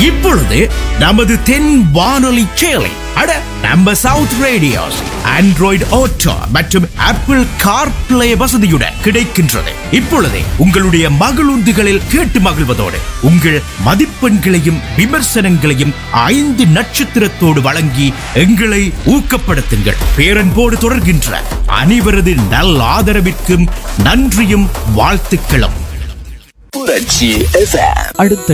இப்பொழுது நமது தென் வானொலி சேலை அட நம்ம சவுத் ரேடியோஸ் ஆண்ட்ராய்டு ஆட்டோ மற்றும் ஆப்பிள் கார்பிளே வசதியுடன் கிடைக்கின்றது. இப்பொழுது உங்களுடைய மகிழுந்துகளில் கேட்டு மகிழ்வதோடு உங்கள் மதிப்பெண்களையும் விமர்சனங்களையும் 5 நட்சத்திரத்தோடு வழங்கி எங்களை ஊக்கப்படுத்துங்கள். பேரன்போடு தொடர்கின்ற அனைவரது நல் ஆதரவிற்கும் நன்றியும் வாழ்த்துக்களும். புரட்சி FM. அடுத்த